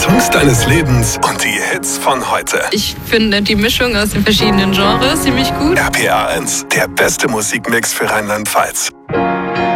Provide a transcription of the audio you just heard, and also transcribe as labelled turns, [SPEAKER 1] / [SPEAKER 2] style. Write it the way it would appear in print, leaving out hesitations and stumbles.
[SPEAKER 1] Songs deines Lebens und die Hits von heute.
[SPEAKER 2] Ich finde die Mischung aus den verschiedenen Genres ziemlich gut.
[SPEAKER 1] RPA 1, der beste Musikmix für Rheinland-Pfalz.